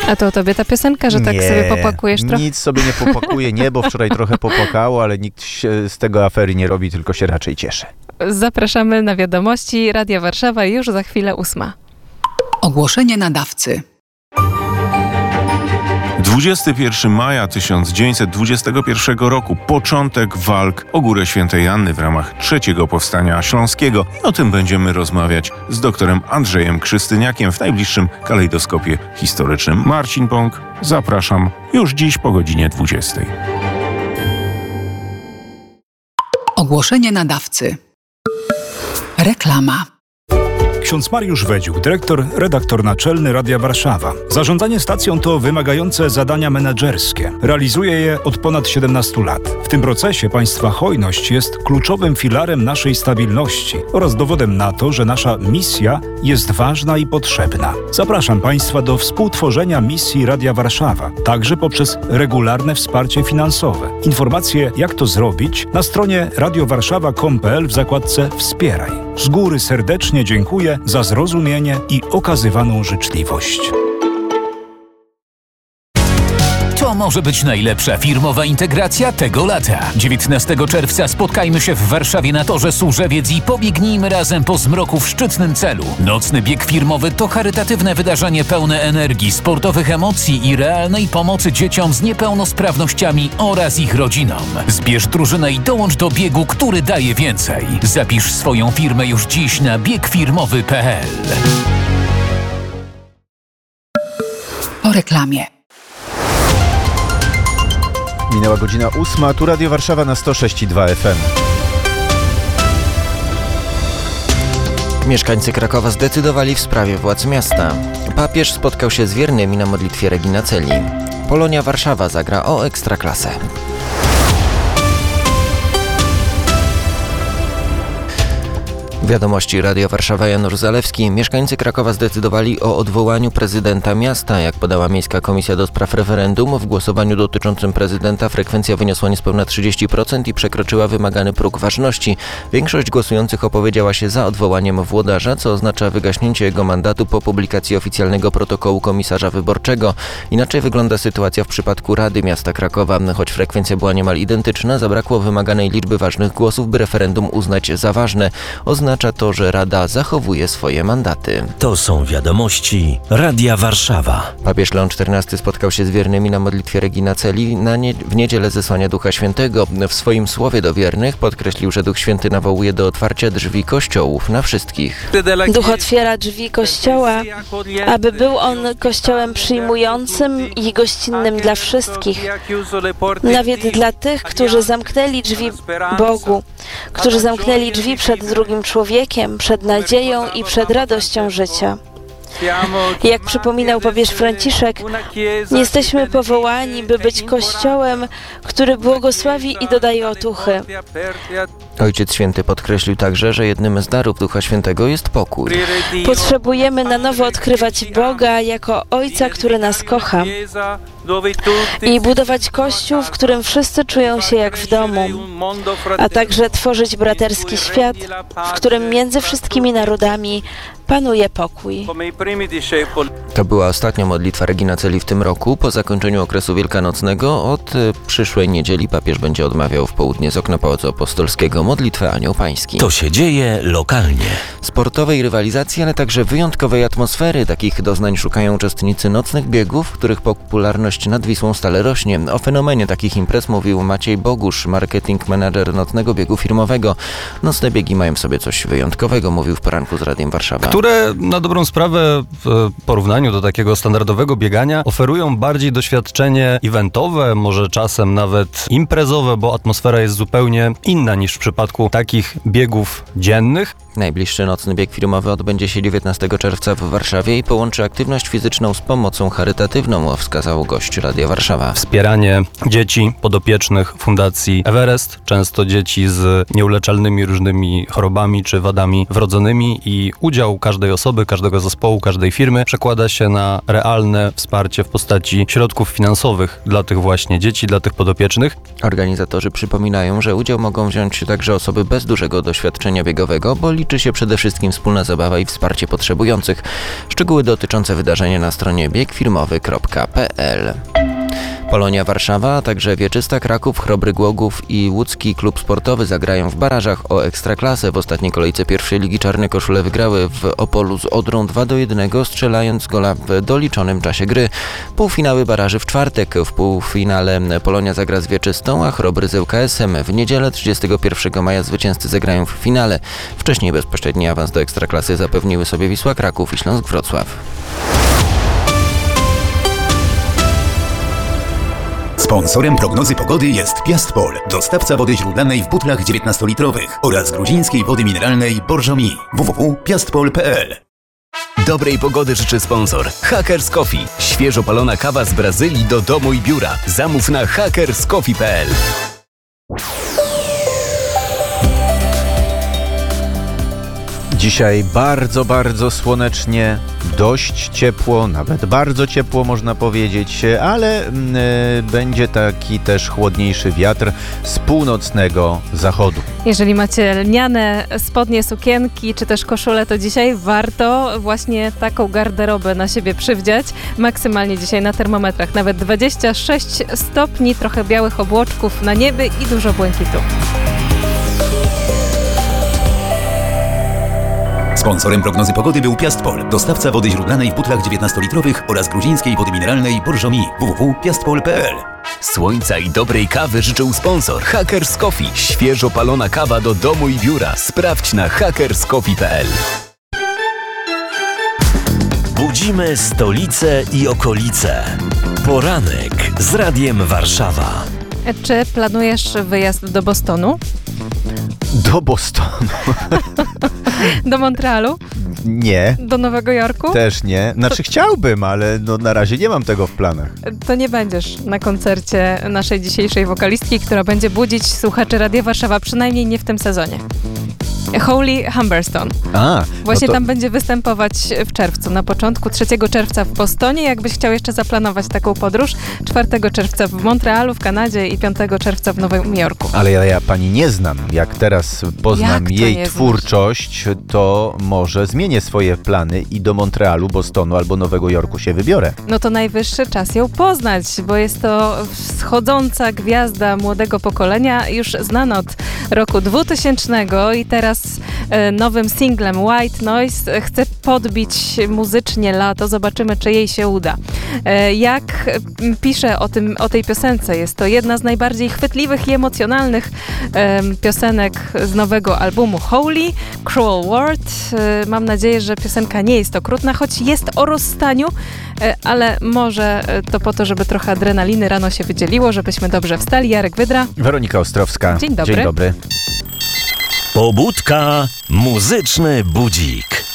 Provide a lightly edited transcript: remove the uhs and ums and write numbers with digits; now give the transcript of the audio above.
A to o tobie ta piosenka, że tak sobie popłakujesz trochę? Nic sobie nie popłakuję, nie, bo wczoraj trochę popłakało, ale nikt się z tego afery nie robi, tylko się raczej cieszy. Zapraszamy na wiadomości Radia Warszawa już za chwilę 8. Ogłoszenie nadawcy. 21 maja 1921 roku, początek walk o Górę Świętej Anny w ramach III Powstania Śląskiego. I o tym będziemy rozmawiać z doktorem Andrzejem Krzystyniakiem w najbliższym kalejdoskopie historycznym. Marcin Pąk, zapraszam już dziś po godzinie 20. Ogłoszenie nadawcy. Reklama. Ksiądz Mariusz Wedziuk, dyrektor, redaktor naczelny Radia Warszawa. Zarządzanie stacją to wymagające zadania menedżerskie. Realizuje je od ponad 17 lat. W tym procesie państwa hojność jest kluczowym filarem naszej stabilności oraz dowodem na to, że nasza misja jest ważna i potrzebna. Zapraszam państwa do współtworzenia misji Radia Warszawa, także poprzez regularne wsparcie finansowe. Informacje, jak to zrobić, na stronie radiowarszawa.com.pl w zakładce Wspieraj. Z góry serdecznie dziękuję za zrozumienie i okazywaną życzliwość. To może być najlepsza firmowa integracja tego lata. 19 czerwca spotkajmy się w Warszawie na Torze Służewiec i pobiegnijmy razem po zmroku w szczytnym celu. Nocny bieg firmowy to charytatywne wydarzenie pełne energii, sportowych emocji i realnej pomocy dzieciom z niepełnosprawnościami oraz ich rodzinom. Zbierz drużynę i dołącz do biegu, który daje więcej. Zapisz swoją firmę już dziś na biegfirmowy.pl. Po reklamie. Minęła godzina 8, tu Radio Warszawa na 106,2 FM. Mieszkańcy Krakowa zdecydowali w sprawie władz miasta. Papież spotkał się z wiernymi na modlitwie Regina Coeli. Polonia Warszawa zagra o Ekstraklasę. Wiadomości Radio Warszawa, Janusz Zalewski. Mieszkańcy Krakowa zdecydowali o odwołaniu prezydenta miasta. Jak podała Miejska Komisja do Spraw Referendum, w głosowaniu dotyczącym prezydenta frekwencja wyniosła niespełna 30% i przekroczyła wymagany próg ważności. Większość głosujących opowiedziała się za odwołaniem włodarza, co oznacza wygaśnięcie jego mandatu po publikacji oficjalnego protokołu komisarza wyborczego. Inaczej wygląda sytuacja w przypadku Rady Miasta Krakowa. Choć frekwencja była niemal identyczna, zabrakło wymaganej liczby ważnych głosów, by referendum uznać za ważne. Oznacza to, że Rada zachowuje swoje mandaty. To są wiadomości Radia Warszawa. Papież Leon XIV spotkał się z wiernymi na modlitwie Regina Coeli w niedzielę zesłania Ducha Świętego. W swoim słowie do wiernych podkreślił, że Duch Święty nawołuje do otwarcia drzwi kościołów na wszystkich. Duch otwiera drzwi Kościoła, aby był on Kościołem przyjmującym i gościnnym dla wszystkich. Nawet dla tych, którzy zamknęli drzwi Bogu, którzy zamknęli drzwi przed drugim człowiekiem, przed nadzieją i przed radością życia. Jak przypominał papież Franciszek, jesteśmy powołani, by być Kościołem, który błogosławi i dodaje otuchy. Ojciec Święty podkreślił także, że jednym z darów Ducha Świętego jest pokój. Potrzebujemy na nowo odkrywać Boga jako Ojca, który nas kocha, i budować Kościół, w którym wszyscy czują się jak w domu, a także tworzyć braterski świat, w którym między wszystkimi narodami panuje pokój. To była ostatnia modlitwa Regina Coeli w tym roku. Po zakończeniu okresu wielkanocnego od przyszłej niedzieli papież będzie odmawiał w południe z okna Pałacu Apostolskiego modlitwę Anioł Pański. To się dzieje lokalnie. Sportowej rywalizacji, ale także wyjątkowej atmosfery. Takich doznań szukają uczestnicy nocnych biegów, których popularność nad Wisłą stale rośnie. O fenomenie takich imprez mówił Maciej Bogusz, marketing manager nocnego biegu firmowego. Nocne biegi mają w sobie coś wyjątkowego, mówił w poranku z Radiem Warszawa. Które na dobrą sprawę w porównaniu do takiego standardowego biegania oferują bardziej doświadczenie eventowe, może czasem nawet imprezowe, bo atmosfera jest zupełnie inna niż w przypadku takich biegów dziennych. Najbliższy nocny bieg firmowy odbędzie się 19 czerwca w Warszawie i połączy aktywność fizyczną z pomocą charytatywną, wskazał gość Radia Warszawa. Wspieranie dzieci podopiecznych Fundacji Everest, często dzieci z nieuleczalnymi różnymi chorobami czy wadami wrodzonymi, i udział każdej osoby, każdego zespołu, każdej firmy przekłada się na realne wsparcie w postaci środków finansowych dla tych właśnie dzieci, dla tych podopiecznych. Organizatorzy przypominają, że udział mogą wziąć także osoby bez dużego doświadczenia biegowego, bo liczy się przede wszystkim wspólna zabawa i wsparcie potrzebujących. Szczegóły dotyczące wydarzenia na stronie biegfilmowy.pl. Polonia Warszawa, a także Wieczysta Kraków, Chrobry Głogów i Łódzki Klub Sportowy zagrają w barażach o Ekstraklasę. W ostatniej kolejce pierwszej ligi Czarne Koszule wygrały w Opolu z Odrą 2-1, strzelając gola w doliczonym czasie gry. Półfinały baraży w czwartek. W półfinale Polonia zagra z Wieczystą, a Chrobry z ŁKS-em. W niedzielę 31 maja zwycięzcy zagrają w finale. Wcześniej bezpośredni awans do Ekstraklasy zapewniły sobie Wisła Kraków i Śląsk Wrocław. Sponsorem prognozy pogody jest Piastpol, dostawca wody źródlanej w butlach 19-litrowych oraz gruzińskiej wody mineralnej Borżomi. www.piastpol.pl. Dobrej pogody życzy sponsor Hackers Coffee. Świeżo palona kawa z Brazylii do domu i biura. Zamów na hackerscoffee.pl. Dzisiaj bardzo, bardzo słonecznie, dość ciepło, nawet bardzo ciepło można powiedzieć, ale będzie taki też chłodniejszy wiatr z północnego zachodu. Jeżeli macie lniane spodnie, sukienki czy też koszule, to dzisiaj warto właśnie taką garderobę na siebie przywdziać. Maksymalnie dzisiaj na termometrach nawet 26 stopni, trochę białych obłoczków na niebie i dużo błękitu. Sponsorem prognozy pogody był Piastpol, dostawca wody źródlanej w butlach 19-litrowych oraz gruzińskiej wody mineralnej Borżomi. www.piastpol.pl. Słońca i dobrej kawy życzył sponsor Hackers Coffee. Świeżo palona kawa do domu i biura. Sprawdź na hackerscoffee.pl. Budzimy stolicę i okolice. Poranek z Radiem Warszawa. Czy planujesz wyjazd do Bostonu? Do Bostonu. Do Montrealu? Nie. Do Nowego Jorku? Też nie. Znaczy chciałbym, ale na razie nie mam tego w planach. To nie będziesz na koncercie naszej dzisiejszej wokalistki, która będzie budzić słuchaczy Radia Warszawa, przynajmniej nie w tym sezonie. Holly Humberstone. Właśnie tam będzie występować w czerwcu, na początku 3 czerwca w Bostonie. Jakbyś chciał jeszcze zaplanować taką podróż, 4 czerwca w Montrealu w Kanadzie i 5 czerwca w Nowym Jorku. Ale ja pani nie znam. Jak teraz poznam jej twórczość, to może zmienię swoje plany i do Montrealu, Bostonu albo Nowego Jorku się wybiorę. No to najwyższy czas ją poznać, bo jest to wschodząca gwiazda młodego pokolenia, już znana od roku 2000 i teraz nowym singlem White Noise chce podbić muzycznie lato. Zobaczymy, czy jej się uda. Jak pisze o tej piosence, jest to jedna z najbardziej chwytliwych i emocjonalnych piosenek z nowego albumu Holy, Cruel World. Mam nadzieję, że piosenka nie jest okrutna, choć jest o rozstaniu, ale może to po to, żeby trochę adrenaliny rano się wydzieliło, żebyśmy dobrze wstali. Jarek Wydra. Weronika Ostrowska. Dzień dobry. Dzień dobry. Pobudka, muzyczny budzik.